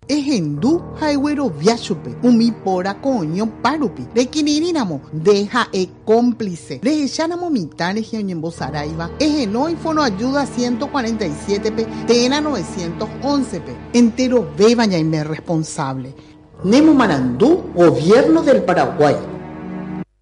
Ejendu haigüero viachupe, umi pora coño parupi. De quinirinamo, deja cómplice. De echanamo mitad en Saraiva. Ejeno y fono ayuda 147 p, tena 911 p. Entero beba ya responsable. Nemo Marandú, Gobierno del Paraguay.